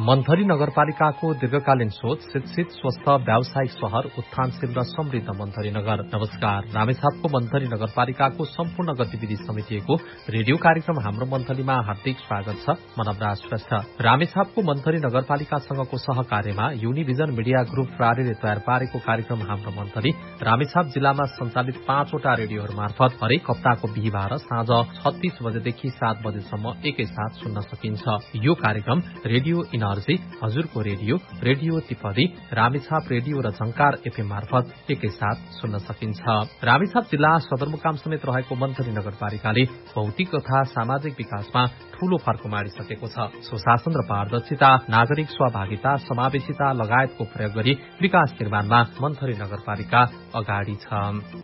मन्थरी नगरपालिकाको दीर्घकालीन सोच शिक्षित स्वस्थ व्यावसायिक शहर उत्थानशील र समृद्ध मन्थरी नगर। नमस्कार, रामेछापको मन्थरी नगरपालिकाको सम्पूर्ण गतिविधि समेटिएको रेडियो कार्यक्रम हाम्रो मन्थलीमा हार्दिक स्वागत छ। म नवराज श्रेष्ठ। रामेछापको मन्थरी नगरपालिकासँगको सहकार्यमा युनिभिजन मिडिया ग्रुप प्रालीले तयार पारेको कार्यक्रम हाम्रो मन्थली रामेछाप जिल्लामा सञ्चालित 5 वटा रेडियोहरू मार्फत हरेक हप्ताको बिहीबार साँझ 36 बजेदेखि 7 बजेसम्म एकैसाथ सुन्न सकिन्छ। यो कार्यक्रम रेडियो इनर्जी, हजुरको रेडियो, रेडियो तिपदी, रामेछाप रेडियो र झंकार एफएम मार्फत एकैसाथ सुन्न सकिन्छ। रामेछाप जिल्ला सदरमुकाम समेत रहेको मन्थरी नगरपालिकाले भौतिक तथा सामाजिक विकासमा ठूलो फर्क मारिसकेको छ। सुशासन र पारदर्शिता, नागरिक सहभागिता, समावेशिता लगायतको प्रयोग गरी विकास निर्माणमा मन्थरी नगरपालिका अगाडि छ।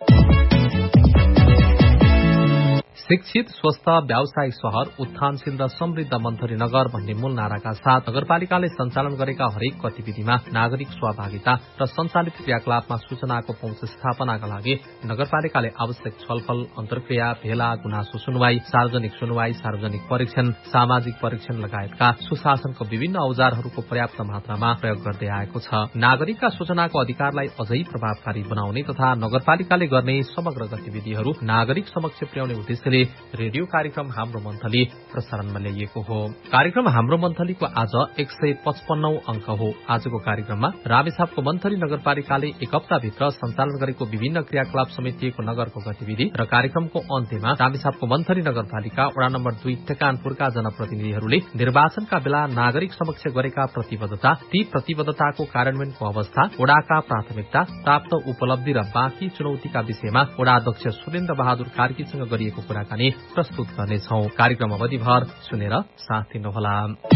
शिक्षित स्वस्थ व्यावसायिक शहर उत्थानशील र समृद्ध मन्थरी नगर भन्ने मूल नाराका साथ नगरपालिकाले सञ्चालन गरेका हरेक गतिविधिमा नागरिक सहभागिता र सञ्चालित क्रियाकलापमा सूचनाको पहुँच स्थापनाका लागि नगरपालिकाले आवश्यक छलफल, अन्तर्क्रिया, भेला, गुनासो सुनवाई, सार्वजनिक परीक्षण, सामाजिक परीक्षण लगायतका सुशासनको विभिन्न औजारहरूको पर्याप्त मात्रामा प्रयोग गर्दै आएको छ। नागरिकका सूचनाको अधिकारलाई अझै प्रभावकारी बनाउने तथा नगरपालिकाले गर्ने समग्र गतिविधिहरू नागरिक समक्ष पुर्याउने उद्देश्यले रेडियो कार्यक्रम हाम्रो मन्थली प्रसारणमा ल्याइएको हो। कार्यक्रम हाम्रो मन्थलीको आज 155औं अंक हो। आजको कार्यक्रममा रामेछापको मन्थरी नगरपालिकाले एक हप्ताभित्र सञ्चालन गरेको विभिन्न क्रियाकलाप समेटिएको नगरको गतिविधि र कार्यक्रमको अन्त्यमा रामेछापको मन्थरी नगरपालिका वडा नम्बर 2 टेकानपुरका जनप्रतिनिधिहरूले निर्वाचनका बेला नागरिक समक्ष गरेका प्रतिबद्धता, ती प्रतिबद्धताको कार्यान्वयनको अवस्था, वडाका प्राथमिकता, प्राप्त उपलब्धि र बाँकी चुनौतीका विषयमा वडा अध्यक्ष सुरेन्द्र बहादुर कार्कीसँग गरिएको कुराकानी प्रस्तुत गर्नेछौं। कार्यक्रम अवधिभर सुनेर साथ दिनुहोला।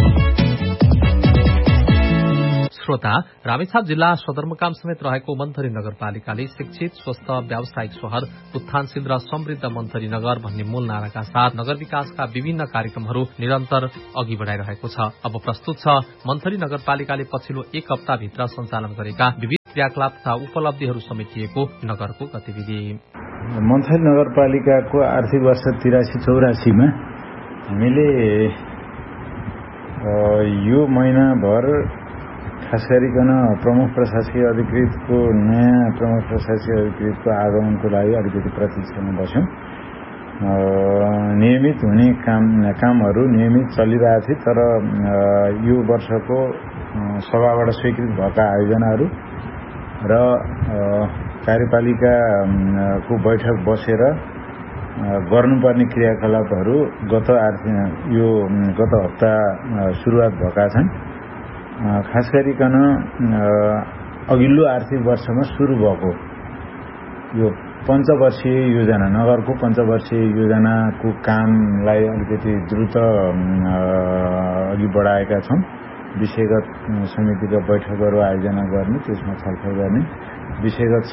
श्रोता, रामेछाप जिल्ला सदरमुकाम समेत रहेको मन्थरी नगरपालिकाले शिक्षित स्वस्थ व्यावसायिक शहर उत्थानशील र समृद्ध मन्थरी नगर भन्ने मूल नाराका साथ नगर विकासका विभिन्न कार्यक्रमहरू निरन्तर अघि बढाइरहेको छ। अब प्रस्तुत छ मन्थरी नगरपालिकाले पछिल्लो एक हप्ताभित्र सञ्चालन गरेका विविध क्रियाकलाप तथा उपलब्धिहरू समेटिएको नगरको गतिविधि। मन्थरी नगरपालिकाको आर्थिक वर्ष 83-84 मा हामीले यो महिनाभर खास गरिकन प्रमुख प्रशासकीय अधिकृतको नयाँ प्रमुख प्रशासकीय अधिकृतको आगमनको लागि अलिकति प्रतीक्षामा बस्यौं। नियमित हुने कामहरू नियमित चलिरहेको थियो, तर यो वर्षको सभाबाट स्वीकृत भएका आयोजनाहरू र कार्यपालिकाको बैठक बसेर गर्नुपर्ने क्रियाकलापहरू गत हप्ता सुरुवात भएका छन्। खास गरिकन अघिल्लो आर्थिक वर्षमा सुरु भएको यो पञ्चवर्षीय योजना, नगरको पञ्चवर्षीय योजनाको कामलाई अलिकति द्रुत अघि बढाएका छौं। विषयगत समितिका बैठकहरू आयोजना गर्ने, त्यसमा छलफल गर्ने, विषयगत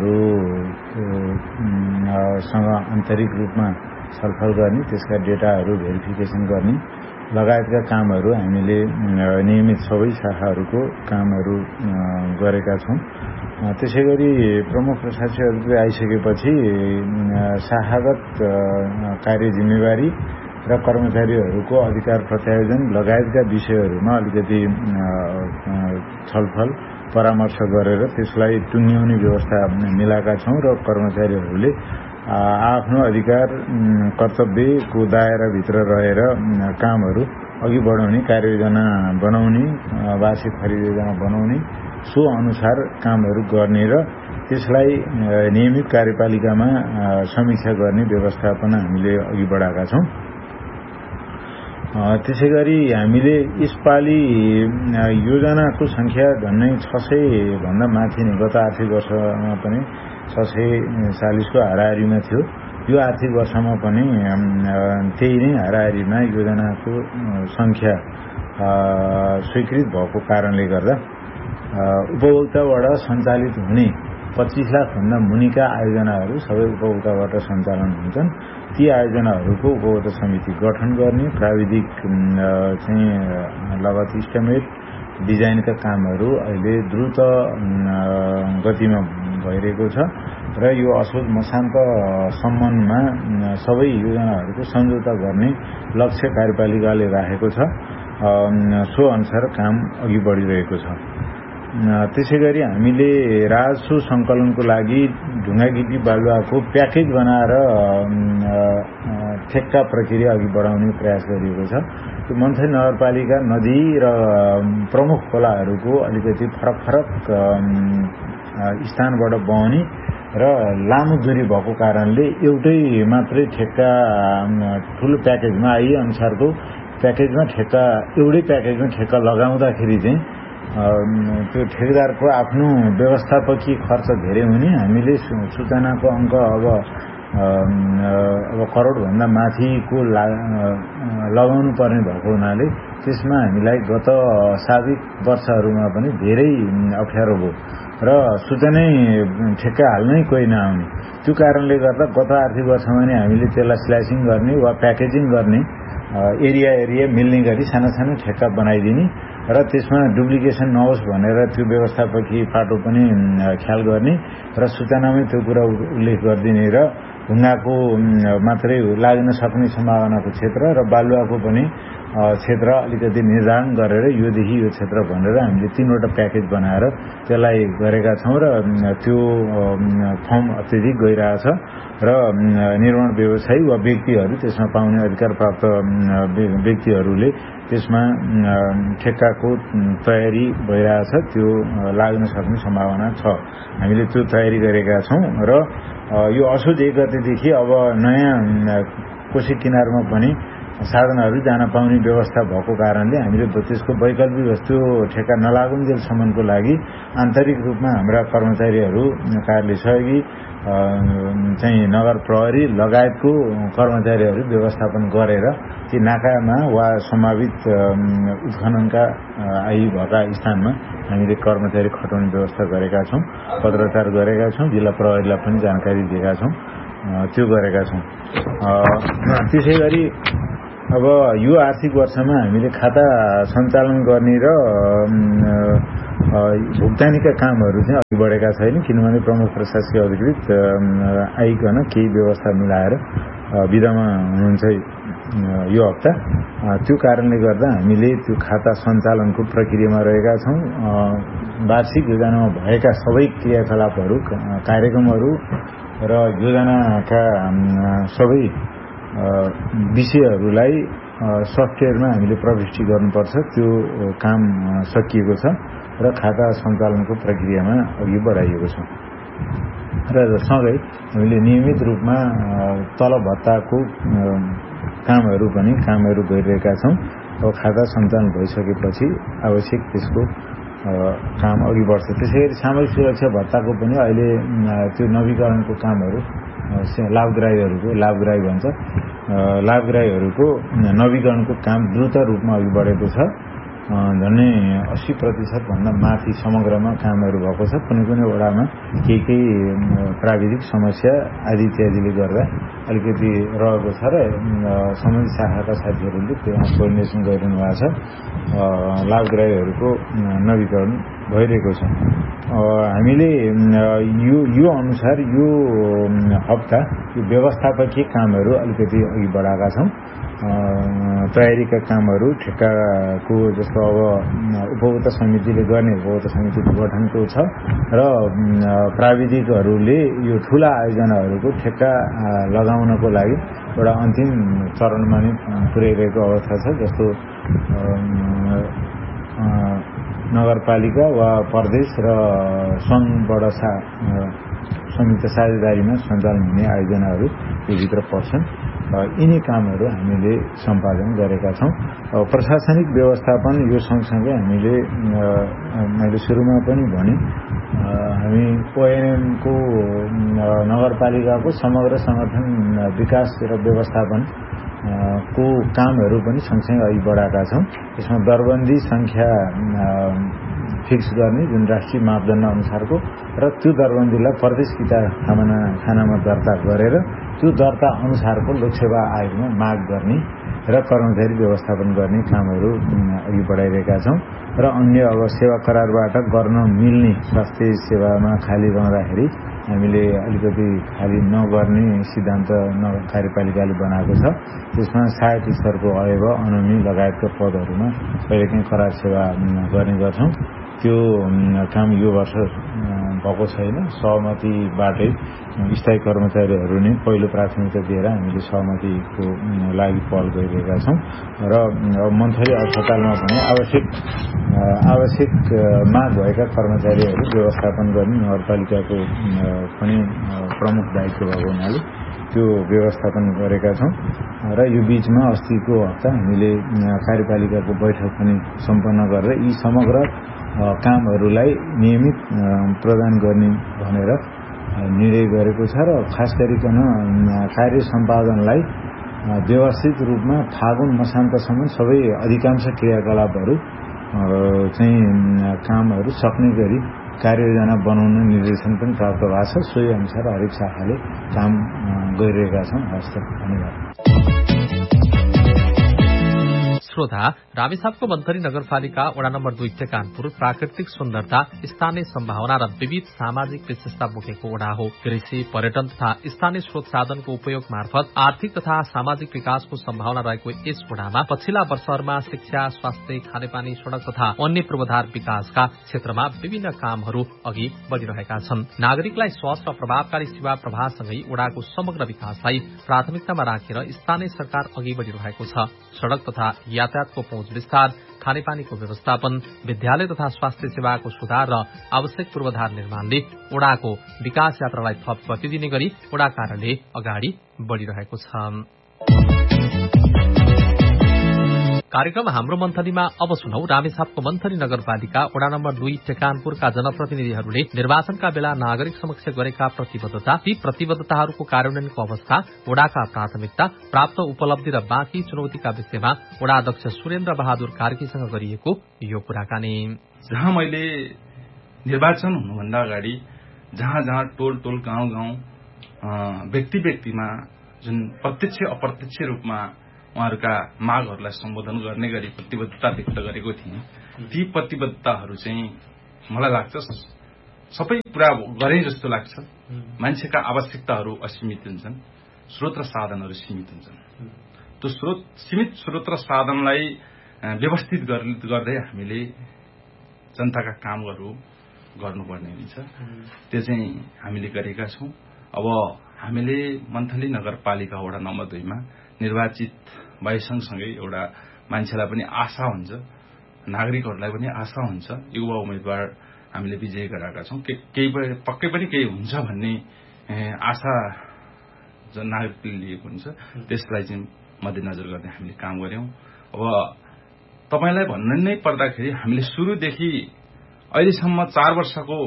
शाखाहरूसँग आन्तरिक रूपमा छलफल गर्ने, त्यसका डेटाहरू भेरिफिकेसन गर्ने लगायतका कामहरू हामीले नियमित सबै शाखाहरूको कामहरू गरेका छौं। त्यसैगरी प्रमुख प्रशासकीय अधिकृत आइसकेपछि शाखागत कार्य जिम्मेवारी र कर्मचारीहरूको अधिकार प्रत्यायोजन लगायतका विषयहरूमा अलिकति छलफल परामर्श गरेर त्यसलाई टुङ्ग्याउने व्यवस्था मिलाएका छौं र कर्मचारीहरूले आफ्नो अधिकार कर्तव्यको दायराभित्र रहेर कामहरू अघि बढाउने, कार्ययोजना बनाउने, वार्षिक खरिदयोजना बनाउने, सो अनुसार कामहरू गर्ने र त्यसलाई नियमित कार्यपालिकामा समीक्षा गर्ने व्यवस्थापन हामीले अघि बढाएका छौं। त्यसैगरी हामीले यसपालि योजनाको संख्या झन्नै 600 भन्दा माथि नै, गत आर्थिक वर्षमा पनि 640 को हाराहारीमा थियो। यो आर्थिक वर्षमा पनि त्यही नै हाराहारीमा योजनाको संख्या स्वीकृत भएको कारणले गर्दा उपभोक्ताबाट सञ्चालित हुने 25 लाख भन्दा मुनिका आयोजनाहरू सबै उपभोक्ताबाट सञ्चालन हुन्छन्। ती आयोजनाहरूको उपभोक्ता समिति गठन गर्ने, प्राविधिक चाहिँ लगत इस्टिमेट डिजाइनका कामहरू अहिले द्रुत गतिमा भइरहेको छ र यो असोज मसान्तसम्ममा सबै योजनाहरूको सम्झौता गर्ने लक्ष्य कार्यपालिकाले राखेको छ। सो अनुसार काम अघि बढिरहेको छ। त्यसै गरी हामीले राजस्व सङ्कलनको लागि ढुङ्गा गिटी बालुवाको प्याकेज बनाएर ठेक्का प्रक्रिया अघि बढाउने प्रयास गरिएको छ। त्यो मन्थली नगरपालिका नदी र प्रमुख खोलाहरूको अलिकति फरक फरक स्थानबाट बहने र लामो दूरी भएको कारणले एउटै मात्रै ठेक्का ठुलो प्याकेजमा आइए अनुसारको प्याकेजमा ठेक्का एउटै प्याकेजमा ठेक्का लगाउँदाखेरि चाहिँ त्यो ठेकेदारको आफ्नो व्यवस्थापकीय खर्च धेरै हुने, हामीले सूचनाको अङ्क अब करोडभन्दा माथिको लगाउनु पर्ने भएको हुनाले त्यसमा हामीलाई गत साबिक वर्षहरूमा पनि धेरै अप्ठ्यारो भयो र सूचनै ठेक्का हाल्नै कोही नआउने। त्यो कारणले गर्दा गत आर्थिक वर्षमा नै हामीले त्यसलाई स्ल्यासिङ गर्ने वा प्याकेजिङ गर्ने, एरिया मिल्ने गरी साना साना ठेक्का बनाइदिने र त्यसमा डुप्लिकेसन नहोस् भनेर त्यो व्यवस्थापकीय पाटो पनि ख्याल गर्ने र सूचनामै त्यो कुरा उल्लेख गरिदिने र ढुङ्गाको मात्रै लाग्न सक्ने सम्भावनाको क्षेत्र र बालुवाको पनि क्षेत्र अलिकति निर्धारण गरेर योदेखि यो क्षेत्र भनेर हामीले 3वटा प्याकेज बनाएर त्यसलाई गरेका छौँ र त्यो फर्म अत्यधिक गइरहेछ र निर्माण व्यवसायी वा व्यक्तिहरू त्यसमा पाउने अधिकार प्राप्त व्यक्तिहरूले त्यसमा ठेक्काको तयारी भइरहेछ, त्यो लाग्न सक्ने सम्भावना छ। हामीले त्यो तयारी गरेका छौँ र यो असोज 1 गतेदेखि अब नयाँ कोशी किनारमा पनि साधनहरू जान पाउने व्यवस्था भएको कारणले हामीले त्यसको वैकल्पिक वस्तु ठेक्का नलागुन्जेलसम्मको लागि आन्तरिक रूपमा हाम्रा कर्मचारीहरू, कार्यालय सहयोगी चाहिँ नगर प्रहरी लगायतको कर्मचारीहरू व्यवस्थापन गरेर ती नाकामा वा सम्भावित उत्खननका भएका स्थानमा हामीले कर्मचारी खटाउने व्यवस्था गरेका छौँ, पत्रचार गरेका छौँ, जिल्ला प्रहरीलाई पनि जानकारी दिएका छौँ, त्यो गरेका छौँ। त्यसै गरी अब यो आर्थिक वर्षमा हामीले खाता सञ्चालन गर्ने र भुक्तानीका कामहरू चाहिँ अघि बढेका छैन, किनभने प्रमुख प्रशासकीय अधिकृत आइकन केही व्यवस्था मिलाएर बिदामा हुनुहुन्छ यो हप्ता। त्यो कारणले गर्दा हामीले त्यो खाता सञ्चालनको प्रक्रियामा रहेका छौँ। वार्षिक योजनामा भएका सबै क्रियाकलापहरू, कार्यक्रमहरू र योजनाका सबै विषयहरूलाई सफ्टवेयरमा हामीले प्रविष्टि गर्नुपर्छ। त्यो काम सकिएको छ र खाता सञ्चालनको प्रक्रियामा अघि बढाइएको छ र सँगै हामीले नियमित रूपमा तलब भत्ताको कामहरू गरिरहेका छौँ। अब खाता सञ्चालन भइसकेपछि आवश्यक त्यसको काम अघि बढ्छ। त्यसै गरी सामूहिक सुरक्षा भत्ताको पनि अहिले त्यो नवीकरणको कामहरू लाभग्राही भन्छ, लाभग्राहीहरूको नवीकरणको काम द्रुत रूपमा अघि बढेको छ। झन्डै 80% भन्दा माथि समग्रमा कामहरू भएको छ। कुनै वडामा केही प्राविधिक समस्या आदि इत्यादिले गर्दा अलिकति रहेको छ र सम्बन्धित शाखाका साथीहरूले त्यहाँ कोअर्डिनेसन गरिरहनु भएको छ। लाभग्राहीहरूको नवीकरण भइरहेको छ। हामीले यो अनुसार यो हप्ता यो व्यवस्थापकीय कामहरू अलिकति अघि बढाएका छौँ। तयारीका कामहरू ठेक्काको जस्तो अब उपभोक्ता समितिले गर्ने उपभोक्ता समितिको गठनको छ र प्राविधिकहरूले यो ठुला आयोजनाहरूको ठेक्का लगाउनको लागि एउटा अन्तिम चरणमा नै पुर्याइरहेको अवस्था छ। जस्तो नगरपालिका वा प्रदेश र सङ्घबाट संयुक्त साझेदारीमा सञ्चालन हुने आयोजनाहरू यो भित्र पर्छन्। यिनी कामहरू हामीले सम्पादन गरेका छौँ। प्रशासनिक व्यवस्थापन यो सँगसँगै मैले सुरुमा पनि भने हामी ओएनएमको नगरपालिकाको समग्र संगठन विकास र व्यवस्थापन को कामहरू पनि सँगसँगै अघि बढाएका छौँ। यसमा दरबन्दी सङ्ख्या फिक्स गर्ने जुन राष्ट्रिय मापदण्ड अनुसारको र त्यो दरबन्दीलाई प्रदेश किताबखानामा दर्ता गरेर त्यो दर्ता अनुसारको लोकसेवा आयोगमा माग गर्ने र कर्मचारी व्यवस्थापन गर्ने कामहरू अघि बढाइरहेका छौँ। र अन्य अब सेवा करारबाट गर्न मिल्ने स्वास्थ्य सेवामा खाली रहँदाखेरि हामीले अलिकति खाली नगर्ने सिद्धान्त कार्यपालिकाले बनाएको छ। त्यसमा सहायक स्तरको अयव अनमी लगायतका पदहरूमा कहिलेकाहीँ करार सेवा गर्ने गर्छौं। त्यो काम यो वर्ष भएको छैन। सहमतिबाटै स्थायी कर्मचारीहरू नै पहिलो प्राथमिकता दिएर हामीले सहमतिको लागि पहल गरिरहेका छौं र मन्थली अस्पतालमा पनि आवश्यक माग भएका कर्मचारीहरू व्यवस्थापन गर्ने नगरपालिकाको पनि प्रमुख दायित्व भएको हुनाले त्यो व्यवस्थापन गरेका छौं र यो बीचमा अस्तिको हप्ता हामीले कार्यपालिकाको बैठक पनि सम्पन्न गरेर यी समग्र कामहरूलाई नियमित प्रदान गर्ने भनेर निर्णय गरेको छ र खास गरिकन कार्य सम्पादनलाई व्यवस्थित रूपमा फागुन मसान्तसम्म सबै अधिकांश क्रियाकलापहरू चाहिँ कामहरू सक्ने गरी कार्ययोजना बनाउन निर्देशन पनि प्राप्त भएको छ। सोही अनुसार हरेक शाखाले काम गरिरहेका छन्। हस्त धन्यवाद। श्रोता, रामेछापको मन्थली नगरपालिका वडा नम्बर 2 टेकानपुर प्राकृतिक सुन्दरता, स्थानीय सम्भावना र विविध सामाजिक विशेषता बोकेको वडा हो। कृषि, पर्यटन तथा स्थानीय स्रोत साधनको उपयोग मार्फत आर्थिक तथा सामाजिक विकासको सम्भावना रहेको यस वडामा पछिल्ला वर्षहरूमा शिक्षा, स्वास्थ्य, खानेपानी, सड़क तथा अन्य पूर्वाधार विकासका क्षेत्रमा विभिन्न कामहरू अघि बढ़िरहेका छन्। नागरिकलाई सहज र प्रभावकारी सेवा प्रवाहसँगै वडाको समग्र विकासलाई प्राथमिकतामा राखेर स्थानीय सरकार अघि बढ़िरहेको छ। सड़क तथा यातायातको पहुँच विस्तार, खानेपानीको व्यवस्थापन, विद्यालय तथा स्वास्थ्य सेवाको सुधार र आवश्यक पूर्वाधार निर्माणले वडाको विकास यात्रालाई थप गति दिने गरी वडा कार्यालय अगाडि बढ़िरहेको छ। कार्यक्रम हाम्रो मन्थलीमा अब सुनौ रामेछापको मन्थली नगरपालिका वडा नम्बर 2 टेकानपुरका जनप्रतिनिधिहरूले निर्वाचनका बेला नागरिक समक्ष गरेका प्रतिबद्धता, ती प्रतिबद्धताहरूको कार्यान्वयनको अवस्था, वडाका प्राथमिकता, प्राप्त उपलब्धि र बाँकी चुनौतीका विषयमा वडा अध्यक्ष सुरेन्द्र बहादुर कार्कीसँग गरिएको यो कुराकानी। जहाँ मैले निर्वाचन हुनुभन्दा अगाडि जहाँ टोल गाउँ व्यक्ति व्यक्तिमा जुन प्रत्यक्ष अप्रत्यक्ष रूपमा उहाँहरूका मागहरूलाई सम्बोधन गर्ने गरी प्रतिबद्धता व्यक्त गरेको थिएँ। ती प्रतिबद्धताहरू चाहिँ मलाई लाग्छ सबै पूरा गरे जस्तो लाग्छ। मान्छेका आवश्यकताहरू असीमित हुन्छन्, स्रोत र साधनहरू सीमित हुन्छन्। त्यो सीमित स्रोत र साधनलाई व्यवस्थित गर्दै हामीले जनताका कामहरू गर्नुपर्ने हुन्छ। त्यो चाहिँ हामीले गरेका छौं। अब हामीले मन्थली नगरपालिका वडा नम्बर 2 मा निर्वाचित भएसँगसँगै एउटा मान्छेलाई पनि आशा हुन्छ, नागरिकहरूलाई पनि आशा हुन्छ। युवा उम्मेदवार हामीले विजय गराएका छौं। पक्कै पनि केही हुन्छ भन्ने आशा नागरिकले लिएको हुन्छ। त्यसलाई चाहिँ मध्यनजर गर्दै हामीले काम गर्यौं। अब तपाईलाई भन्नु नै पर्दाखेरि हामीले सुरुदेखि अहिलेसम्म 4 वर्षको